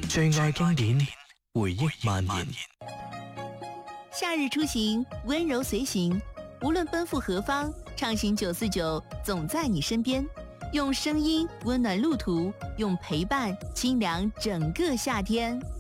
最愛經典，回憶蔓延。 夏日出行，溫柔隨行，無論奔赴何方，暢行949總在你身邊。用聲音溫暖路途，用陪伴清涼整個夏天。